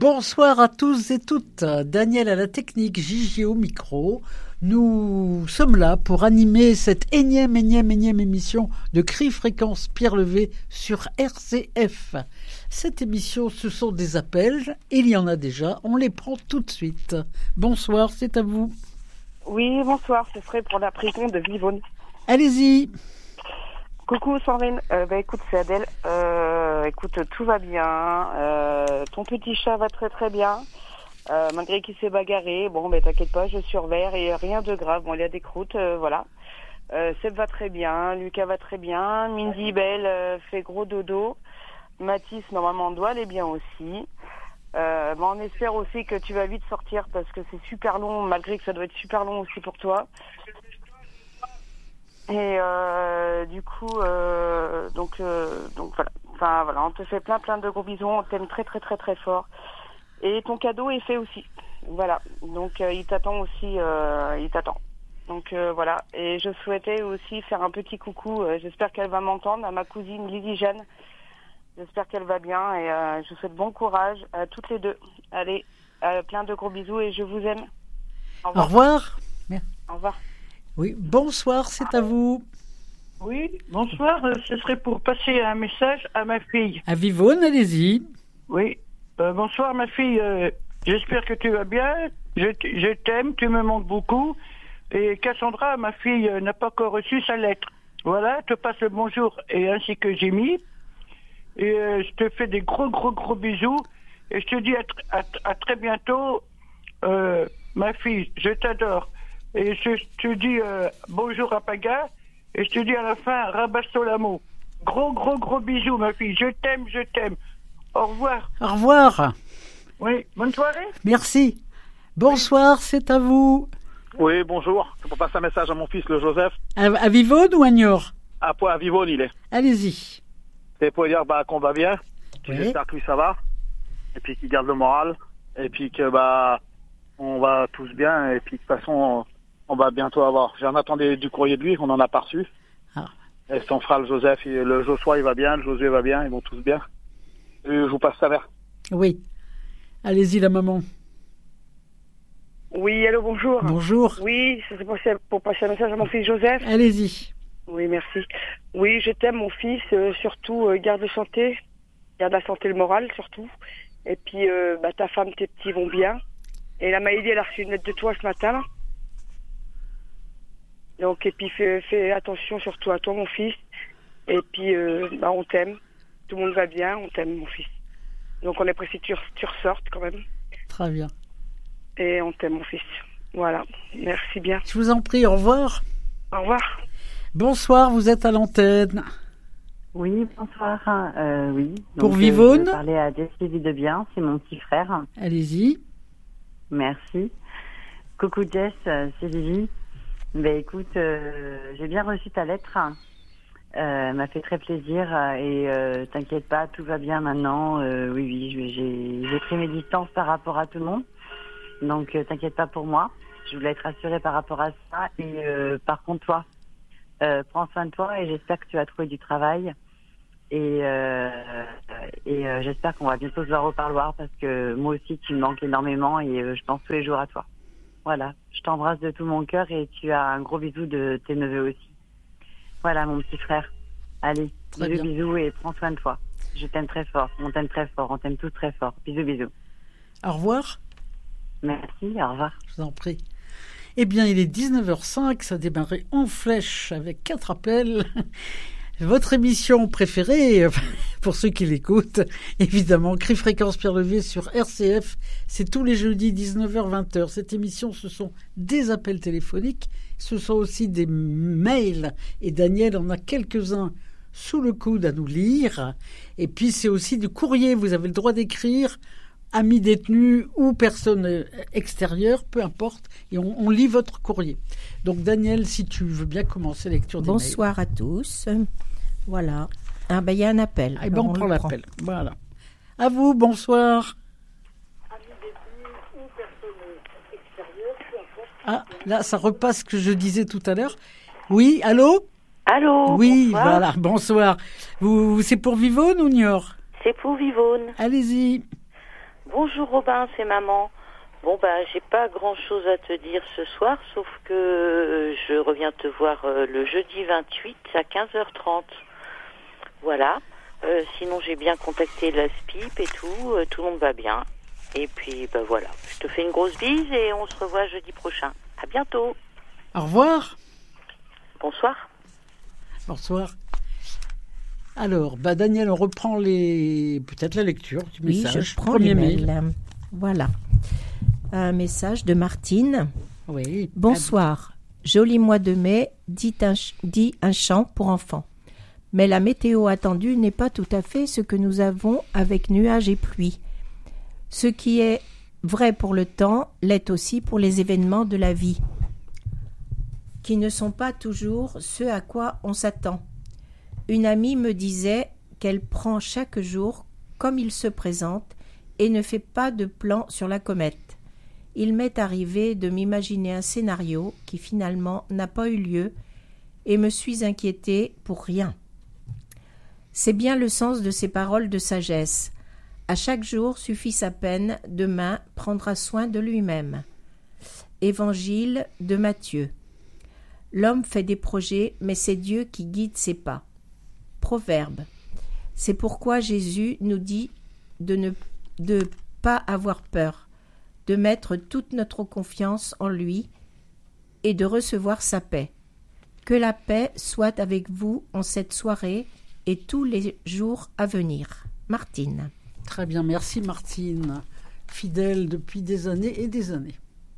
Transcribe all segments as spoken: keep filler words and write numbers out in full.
Bonsoir à tous et toutes. Daniel à la technique, Gigi au micro. Nous sommes là pour animer cette énième, énième, énième émission de Cri Fréquence Pierre Levé sur R C F. Cette émission, ce sont des appels. Il y en a déjà. On les prend tout de suite. Bonsoir, c'est à vous. Oui, bonsoir. Ce serait pour la prison de Vivonne. Allez-y. Coucou Sandrine, euh, bah écoute c'est Adèle, euh, écoute tout va bien, euh, ton petit chat va très très bien, euh, malgré qu'il s'est bagarré, bon ben bah, t'inquiète pas, je surveille et rien de grave, bon il y a des croûtes, euh, voilà. Euh, Seb va très bien, Lucas va très bien, Mindy Belle euh, fait gros dodo, Mathis normalement doit aller bien aussi. Euh, bah, on espère aussi que tu vas vite sortir parce que c'est super long, malgré que ça doit être super long aussi pour toi. Et euh, du coup, euh, donc, euh, donc voilà. Enfin voilà, on te fait plein plein de gros bisous. On t'aime très très très très fort. Et ton cadeau est fait aussi. Voilà. Donc euh, il t'attend aussi. Euh, il t'attend. Donc euh, voilà. Et je souhaitais aussi faire un petit coucou. Euh, j'espère qu'elle va m'entendre à ma cousine Lydie Jeanne. J'espère qu'elle va bien et euh, je vous souhaite bon courage à toutes les deux. Allez, euh, plein de gros bisous et je vous aime. Au revoir. Au revoir. Au revoir. Oui, bonsoir, c'est à vous. Oui, bonsoir, euh, ce serait pour passer un message à ma fille. À Vivonne, allez-y. Oui, euh, bonsoir ma fille, euh, j'espère que tu vas bien, je, t- je t'aime, tu me manques beaucoup. Et Cassandra, ma fille, euh, n'a pas encore reçu sa lettre. Voilà, je te passe le bonjour et ainsi que Jimmy. Et euh, je te fais des gros gros gros bisous. Et je te dis à, tr- à, t- à très bientôt, euh, ma fille, je t'adore. Et je te dis euh, bonjour à Paga, et je te dis à la fin, Rabasto l'amour. Gros, gros, gros bisous, ma fille. Je t'aime, je t'aime. Au revoir. Au revoir. Oui, bonne soirée. Merci. Bonsoir, oui. C'est à vous. Oui, bonjour. C'est pour passer un message à mon fils, le Joseph. À, à Vivonne ou à Niort? À, à Vivonne, il est. Allez-y. C'est pour dire bah, qu'on va bien. Oui. J'espère que lui, ça va. Et puis qu'il garde le moral. Et puis que, bah, on va tous bien. Et puis de toute façon... On... On va bientôt avoir. J'en attendais du courrier de lui, on en a pas reçu. Ah. Et son frère, le Joseph, et le Joshua, il va bien, le Josué va bien, ils vont tous bien. Et je vous passe ça vers. Oui. Allez-y, la maman. Oui, allô, bonjour. Bonjour. Oui, c'est pour, pour passer un message à mon fils Joseph. Allez-y. Oui, merci. Oui, je t'aime, mon fils. Euh, surtout, euh, garde la santé. Garde la santé, le moral, surtout. Et puis, euh, bah, ta femme, tes petits vont bien. Et la Maïlie, elle a reçu une lettre de toi ce matin. Donc, et puis, fais, fais attention surtout à toi, mon fils. Et puis, euh, bah, on t'aime. Tout le monde va bien, on t'aime, mon fils. Donc, on est pressé que tu, tu ressortes quand même. Très bien. Et on t'aime, mon fils. Voilà. Merci bien. Je vous en prie, au revoir. Au revoir. Bonsoir, vous êtes à l'antenne. Oui, bonsoir. Euh, oui. Donc, Pour Vivonne. Euh, je vais parler à Jesse Videbien, c'est mon petit frère. Allez-y. Merci. Coucou Jess, c'est Vivi. Ben écoute, euh, j'ai bien reçu ta lettre. Euh, m'a fait très plaisir et euh, t'inquiète pas, tout va bien maintenant. Euh, oui, oui, j'ai, j'ai pris mes distances par rapport à tout le monde. Donc euh, t'inquiète pas pour moi. Je voulais être rassurée par rapport à ça. Et euh, par contre, toi, euh, prends soin de toi et j'espère que tu vas trouver du travail. Et, euh, et euh, j'espère qu'on va bientôt se voir au parloir parce que moi aussi, tu me manques énormément et euh, je pense tous les jours à toi. Voilà, je t'embrasse de tout mon cœur et tu as un gros bisou de tes neveux aussi. Voilà, mon petit frère. Allez, très bisous, bien. Bisous et prends soin de toi. Je t'aime très fort, on t'aime très fort, on t'aime tous très fort. Bisous, bisous. Au revoir. Merci, au revoir. Je vous en prie. Eh bien, il est dix-neuf heures cinq, ça a démarré en flèche avec quatre appels. Votre émission préférée, pour ceux qui l'écoutent, évidemment, Cri Fréquence Pierre Levé sur R C F, c'est tous les jeudis dix-neuf heures vingt heures. Cette émission, ce sont des appels téléphoniques, ce sont aussi des mails, et Daniel en a quelques-uns sous le coude à nous lire. Et puis, c'est aussi du courrier, vous avez le droit d'écrire, amis détenus ou personnes extérieures, peu importe, et on, on lit votre courrier. Donc, Daniel, si tu veux bien commencer la lecture des mails. Bonsoir à tous. Voilà. Ah ben il y a un appel. Ah ben on, on prend l'appel. Prend. Voilà. À vous, bonsoir. Ah, là, ça repasse ce que je disais tout à l'heure. Oui, allô? Allô? Oui, bonsoir. Voilà, bonsoir. Vous, c'est pour Vivonne ou Niort? C'est pour Vivonne. Allez-y. Bonjour Robin, c'est maman. Bon bah j'ai pas grand chose à te dire ce soir, sauf que je reviens te voir euh, le jeudi vingt-huit à quinze heures trente. Voilà. Euh, sinon j'ai bien contacté la S P I P et tout, euh, tout le monde va bien. Et puis bah voilà, je te fais une grosse bise et on se revoit jeudi prochain. À bientôt. Au revoir. Bonsoir. Bonsoir. Alors, bah Daniel, on reprend les peut-être la lecture du oui, message. je prends Premier les mail. mails. Voilà. Un message de Martine. Oui. Bonsoir. Joli mois de mai, dit un, ch- dit un chant pour enfants. Mais la météo attendue n'est pas tout à fait ce que nous avons avec nuages et pluie. Ce qui est vrai pour le temps l'est aussi pour les événements de la vie, qui ne sont pas toujours ce à quoi on s'attend. Une amie me disait qu'elle prend chaque jour comme il se présente et ne fait pas de plan sur la comète. Il m'est arrivé de m'imaginer un scénario qui finalement n'a pas eu lieu et me suis inquiétée pour rien. C'est bien le sens de ces paroles de sagesse. À chaque jour suffit sa peine, demain prendra soin de lui-même. Évangile de Matthieu. L'homme fait des projets, mais c'est Dieu qui guide ses pas. Proverbe. C'est pourquoi Jésus nous dit de ne de pas avoir peur, de mettre toute notre confiance en lui et de recevoir sa paix. Que la paix soit avec vous en cette soirée et tous les jours à venir. Martine. Très bien, merci Martine. Fidèle depuis des années et des années.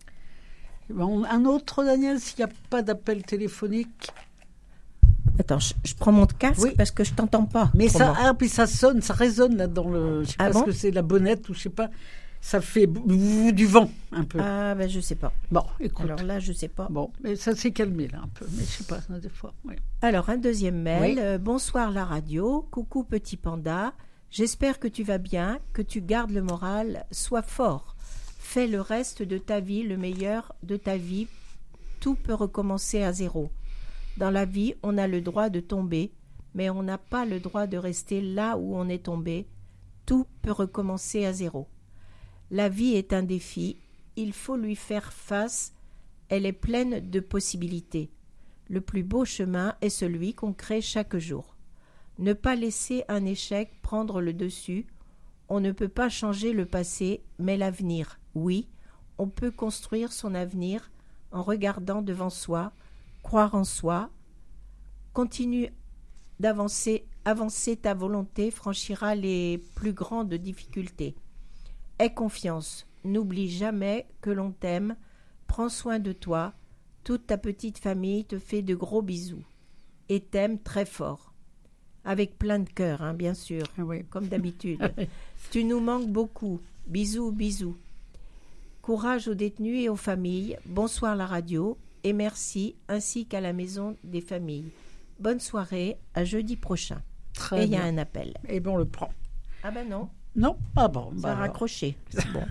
Bon, un autre, Daniel, s'il n'y a pas d'appel téléphonique. Attends, je, je prends mon casque oui. parce que je t'entends pas. Mais ça, ah, puis ça sonne, ça résonne là dans le. Je sais ah pas bon ce que c'est, la bonnette ou je sais pas. Ça fait du vent un peu. Ah ben je sais pas. Bon, écoute. Alors là, je sais pas. Bon, mais ça s'est calmé là un peu, mais je sais pas, des fois. Oui. Alors un deuxième mail. Oui. Euh, bonsoir la radio, coucou petit panda. J'espère que tu vas bien, que tu gardes le moral, sois fort. Fais le reste de ta vie le meilleur de ta vie. Tout peut recommencer à zéro. Dans la vie, on a le droit de tomber, mais on n'a pas le droit de rester là où on est tombé. Tout peut recommencer à zéro. La vie est un défi, il faut lui faire face, elle est pleine de possibilités. Le plus beau chemin est celui qu'on crée chaque jour. Ne pas laisser un échec prendre le dessus. On ne peut pas changer le passé, mais l'avenir, oui, on peut construire son avenir en regardant devant soi, croire en soi, continue d'avancer, avancer ta volonté franchira les plus grandes difficultés. Aie confiance, n'oublie jamais que l'on t'aime, prends soin de toi, toute ta petite famille te fait de gros bisous et t'aime très fort. Avec plein de cœur, hein, bien sûr, oui. Comme d'habitude. Tu nous manques beaucoup, bisous, bisous. Courage aux détenus et aux familles, bonsoir la radio, et merci, ainsi qu'à la maison des familles. Bonne soirée, à jeudi prochain. Très et il y a bien. un appel. Et bien, on le prend. Ah ben non. Non, ah bon. Ça bah a alors. raccroché. C'est bon.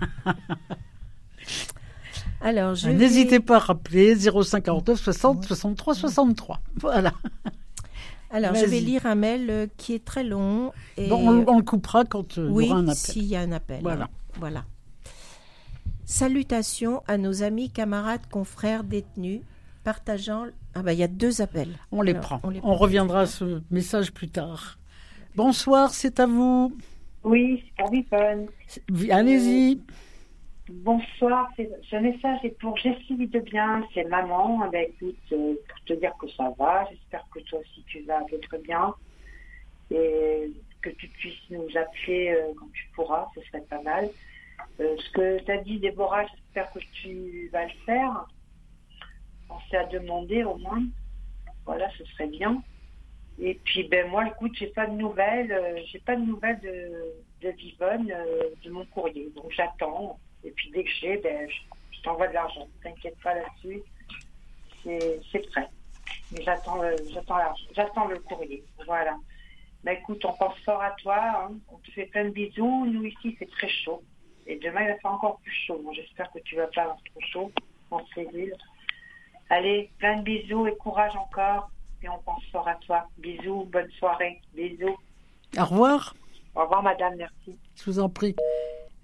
Alors, je N'hésitez vais... pas à rappeler zéro cinq quarante-neuf soixante soixante-trois soixante-trois. Voilà. Alors, Vas-y. je vais lire un mail euh, qui est très long. Et... Bon, on, on le coupera quand euh, oui, il y aura un appel. s'il y a un appel. Voilà. Hein. Voilà. Salutations à nos amis, camarades, confrères détenus, partageant... Ah ben, il y a deux appels. On les Alors, prend. on les On prend. reviendra à ce message plus tard. Bonsoir, c'est à vous. Oui, c'est pour Vipone. Allez-y. Bonsoir, c'est- ce message est pour Jessie Videbien, c'est maman. Ben, écoute, euh, pour te dire que ça va, j'espère que toi aussi tu vas très bien et que tu puisses nous appeler euh, quand tu pourras, ce serait pas mal. Euh, ce que tu as dit, Déborah, j'espère que tu vas le faire. Pensez à demander au moins. Voilà, ce serait bien. Et puis, ben moi, écoute, j'ai pas de nouvelles, euh, j'ai pas de nouvelles de, de Vivonne, euh, de mon courrier. Donc, j'attends. Et puis, dès que j'ai, ben, je, je t'envoie de l'argent. T'inquiète pas là-dessus. C'est, c'est prêt. Mais j'attends, le, j'attends l'argent. J'attends le courrier. Voilà. Ben, écoute, on pense fort à toi. Hein. On te fait plein de bisous. Nous, ici, c'est très chaud. Et demain, il va faire encore plus chaud. Bon, j'espère que tu vas pas avoir trop chaud en cellule. Allez, plein de bisous et courage encore. Et on pense fort à toi. Bisous, bonne soirée. Bisous. Au revoir. Au revoir, madame, merci. Je vous en prie.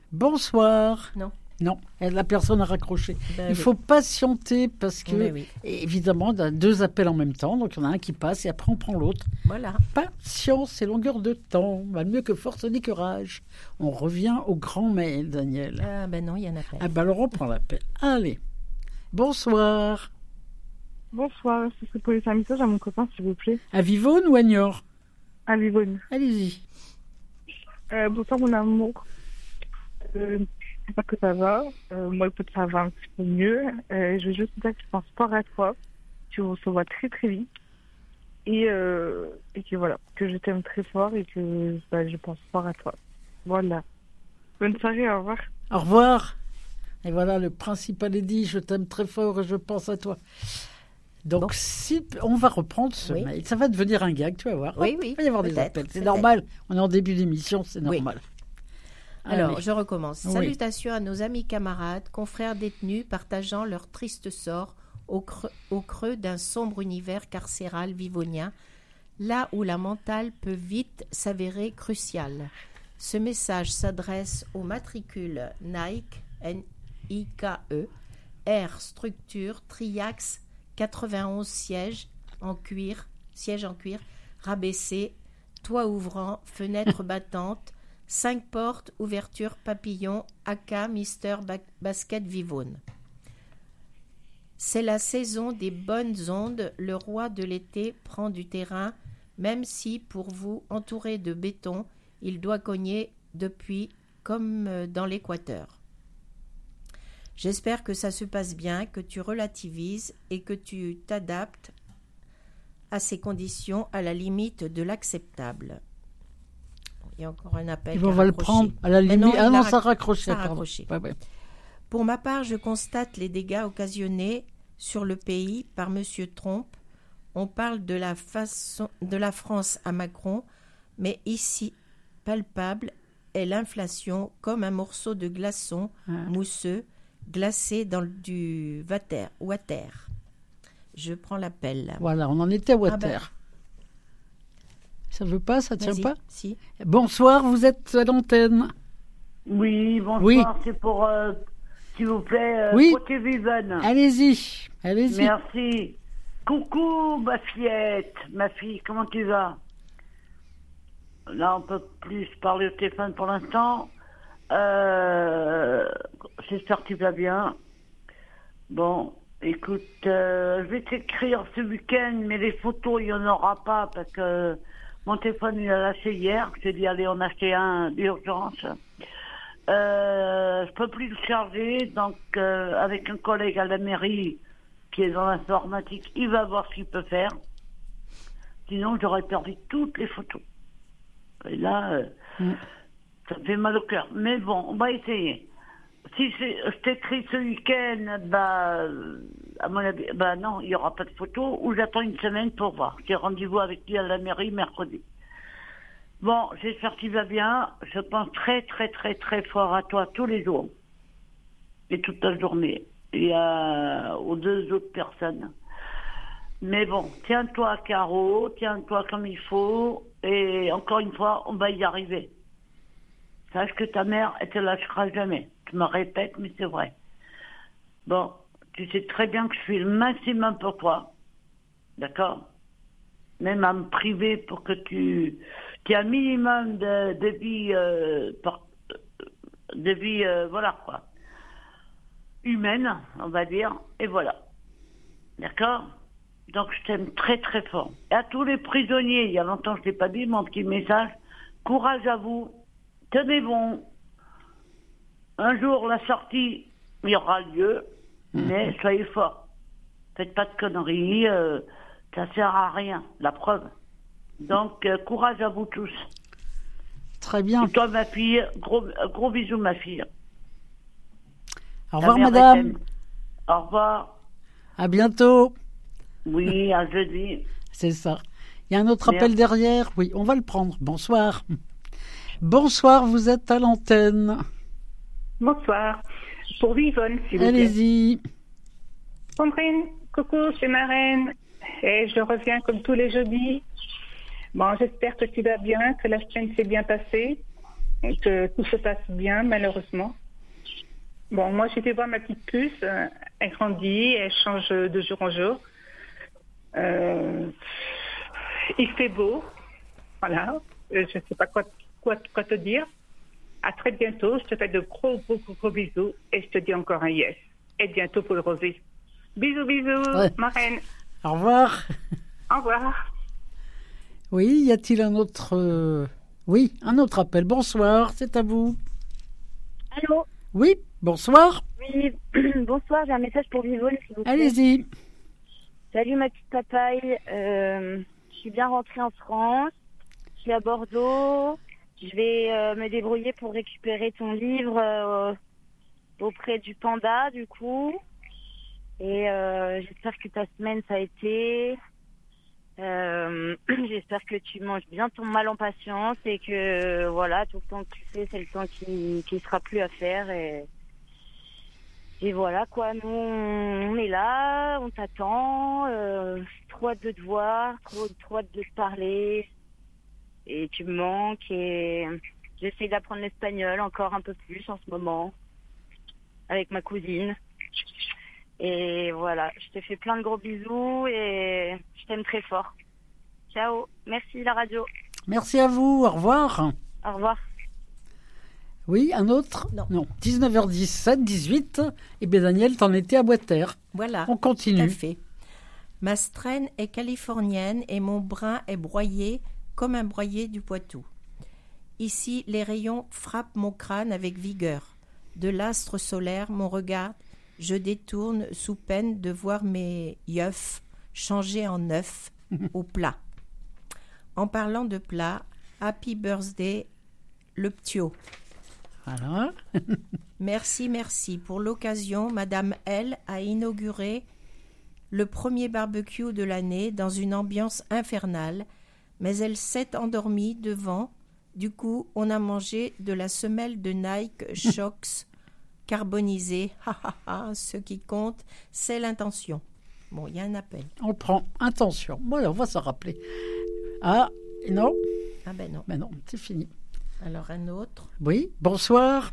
Bonsoir. Non. Non, la personne a raccroché. Ben il oui. faut patienter parce que, Ben oui. évidemment, il y a deux appels en même temps. Donc, il y en a un qui passe et après, on prend l'autre. Voilà. Patience et longueur de temps. Mal mieux que force ni que rage. On revient au grand mail, Daniel. Ah ben non, il y en a pas. Ah ben alors, on prend l'appel. Allez. Bonsoir. Bonsoir, ce serait pour laisser un message à mon copain, s'il vous plaît. À Vivonne ou à Niort? À Vivonne. Allez-y. Euh, bonsoir, mon amour. Euh, J'espère que ça va. Euh, moi, écoute, ça va un petit peu mieux. Euh, je veux juste te dire que je pense fort à toi. Tu se vois très, très vite. Et, euh, et que voilà, que je t'aime très fort et que bah, je pense fort à toi. Voilà. Bonne soirée, au revoir. Au revoir. Et voilà, le principal est dit. Je t'aime très fort et je pense à toi. Donc, bon. si on va reprendre ce oui. mail, ça va devenir un gag, tu vas voir. Oui, oui. Il va y avoir des appels. C'est normal. On est en début d'émission, c'est normal. Oui. Alors, Allez. je recommence. Oui. Salutations à nos amis camarades, confrères détenus partageant leur triste sort au creux, au creux d'un sombre univers carcéral vivonien, là où la mentale peut vite s'avérer cruciale. Ce message s'adresse aux matricules Nike, N I K E, R structure, Triax, quatre-vingt-onze sièges en cuir, sièges en cuir, rabaissés, toit ouvrant, fenêtre battante, cinq portes, ouverture, papillon, A K, Mister ba- Basket Vivonne. C'est la saison des bonnes ondes, le roi de l'été prend du terrain, même si, pour vous, entouré de béton, il doit cogner depuis comme dans l'équateur. J'espère que ça se passe bien, que tu relativises et que tu t'adaptes à ces conditions à la limite de l'acceptable. Il y a encore un appel. On va le prendre à la limite. Non, ah non, rac- ça a raccroché. Ça a raccroché. Ouais, ouais. Pour ma part, je constate les dégâts occasionnés sur le pays par M. Trump. On parle de la, façon, de la France à Macron, mais ici, palpable est l'inflation comme un morceau de glaçon ah. mousseux glacé dans du water. water. Je prends l'appel. Voilà, on en était à water. Ah ben. Ça veut pas, ça tient Vas-y, pas si. Bonsoir, vous êtes à l'antenne. Oui, bonsoir, oui. c'est pour, euh, s'il vous plaît, euh, oui. côté Vivonne. Allez-y, allez-y. Merci. Coucou, ma fillette, ma fille, comment tu vas? Là, on peut plus parler au téléphone pour l'instant. Euh, j'espère que tu vas bien. Bon, écoute, euh, je vais t'écrire ce week-end, mais les photos, il n'y en aura pas parce que mon téléphone, il a lâché hier. J'ai dit, allez, on a acheté un d'urgence. Euh, je peux plus le charger, donc euh, avec un collègue à la mairie qui est dans l'informatique, il va voir ce qu'il peut faire. Sinon, j'aurais perdu toutes les photos. Et là, euh, mm. ça me fait mal au cœur. Mais bon, on va essayer. Si je t'écris ce week-end, bah, à mon avis, bah non, il n'y aura pas de photos, ou j'attends une semaine pour voir. J'ai rendez-vous avec lui à la mairie mercredi. Bon, j'espère qu'il va bien. Je pense très, très, très, très fort à toi tous les jours. Et toute la journée. Et à, aux deux autres personnes. Mais bon, tiens-toi à carreau, tiens-toi comme il faut. Et encore une fois, on va y arriver. Sache que ta mère, elle te lâchera jamais. Je me répète, mais c'est vrai. Bon, tu sais très bien que je fais le maximum pour toi. D'accord? Même à me priver pour que tu... Tu as un minimum de, de vie... Euh, pour, de vie, euh, voilà quoi. Humaine, on va dire. Et voilà. D'accord? Donc je t'aime très très fort. Et à tous les prisonniers, il y a longtemps je ne t'ai pas dit, mon petit message. Courage à vous. Tenez bon. Un jour, la sortie, il y aura lieu, mmh. mais soyez forts. Faites pas de conneries, euh, ça sert à rien, la preuve. Donc, euh, courage à vous tous. Très bien. Et toi, ma fille, gros, gros bisous, ma fille. Au revoir, madame. Au revoir. À bientôt. Oui, à jeudi. C'est ça. Il y a un autre Merci. appel derrière. Oui, on va le prendre. Bonsoir. Bonsoir, vous êtes à l'antenne. Bonsoir. Pour Vivonne, s'il vous plaît. Allez-y. Sandrine, coucou, c'est ma reine. Et je reviens comme tous les jeudis. Bon, j'espère que tu vas bien, que la semaine s'est bien passée. que tout se passe bien, malheureusement. Bon, moi, j'ai été voir ma petite puce. euh, Elle grandit, elle change de jour en jour. Euh, il fait beau. Voilà. Euh, Je ne sais pas quoi, quoi, quoi te dire. À très bientôt. Je te fais de gros, gros, gros, gros bisous. Et je te dis encore un yes. Et bientôt pour le rosé. Bisous, bisous, Ouais. marraine. Au revoir. Au revoir. Oui, y a-t-il un autre... euh, Oui, un autre appel. Bonsoir, c'est à vous. Allô? Oui, bonsoir. Oui, bonsoir, j'ai un message pour Vivonne, s'il vous plaît. Allez-y. Salut ma petite papaye, euh, je suis bien rentrée en France, je suis à Bordeaux, je vais euh, me débrouiller pour récupérer ton livre euh, auprès du Panda, du coup. Et euh, j'espère que ta semaine, ça a été... Euh, j'espère que tu manges bien ton mal en patience et que voilà, tout le temps que tu fais, c'est le temps qui qui sera plus à faire et et voilà quoi. Nous on est là, on t'attend, euh, trop hâte de te voir, trop trop hâte de te parler et tu me manques et j'essaie d'apprendre l'espagnol encore un peu plus en ce moment avec ma cousine. Et voilà, je te fais plein de gros bisous et je t'aime très fort. Ciao, merci la radio. Merci à vous, au revoir. Au revoir. Oui, un autre? Non. dix-neuf heures dix-sept, dix-huit. Eh bien, Daniel, t'en étais à Bois-de-Terre. Voilà. On continue. Tout à fait. Ma straine est californienne et mon brin est broyé comme un broyé du Poitou. Ici, les rayons frappent mon crâne avec vigueur. De l'astre solaire, mon regard, je détourne sous peine de voir mes yeux changer en œufs au plat. En parlant de plat, happy birthday, le ptio. Voilà. Merci, merci. Pour l'occasion, Madame L a inauguré le premier barbecue de l'année dans une ambiance infernale, mais elle s'est endormie devant. Du coup, on a mangé de la semelle de Nike Shox carbonisée. Ha ha ha, ce qui compte, c'est l'intention. Bon, il y a un appel. On prend intention. Voilà, on va s'en rappeler. Ah, non. Ah ben non. Ben non, c'est fini. Alors un autre. Oui, bonsoir.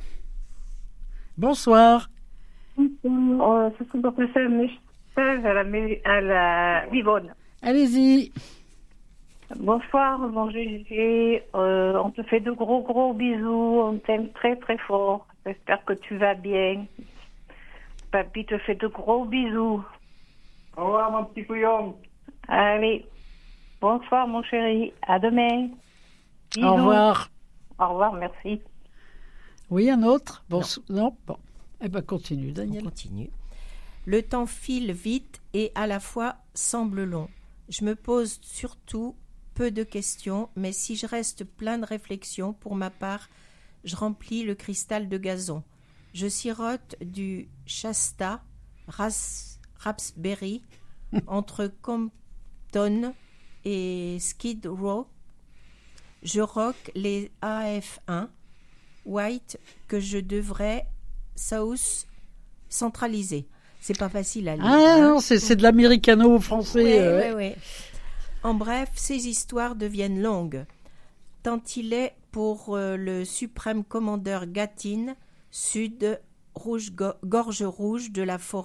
Bonsoir. Oh, ce sont pour passer un message à la, mé- à la Vivonne. Allez-y. Bonsoir, mon Gégé. Euh, on te fait de gros, gros bisous. On t'aime très, très fort. J'espère que tu vas bien. Papy te fait de gros bisous. Au revoir, mon petit couillon. Allez. Bonsoir, mon chéri. À demain. Bisous. Au revoir. Au revoir, merci. Oui, un autre? Bon, non. non Bon. Eh bien, continue, Daniel. On continue. Le temps file vite et à la fois semble long. Je me pose surtout peu de questions, mais si je reste plein de réflexions, pour ma part, je remplis le cristal de gazon. Je sirote du Shasta Ras, Raspberry entre Compton et Skid Row. Je rock les A F un White que je devrais sauce centralisée. C'est pas facile à lire. Ah hein. non, c'est, c'est de l'américano-français. Ouais, euh, ouais, ouais. En bref, ces histoires deviennent longues. Tant il est pour euh, le suprême commandeur Gatine, sud rouge, go- gorge rouge de la forêt.